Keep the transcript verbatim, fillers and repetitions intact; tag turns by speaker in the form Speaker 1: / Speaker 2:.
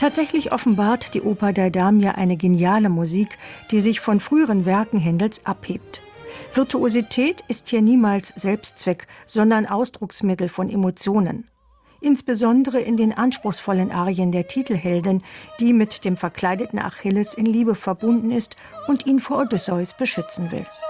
Speaker 1: Tatsächlich offenbart die Oper der Damia eine geniale Musik, die sich von früheren Werken Händels abhebt. Virtuosität ist hier niemals Selbstzweck, sondern Ausdrucksmittel von Emotionen. Insbesondere in den anspruchsvollen Arien der Titelheldin, die mit dem verkleideten Achilles in Liebe verbunden ist und ihn vor Odysseus beschützen will.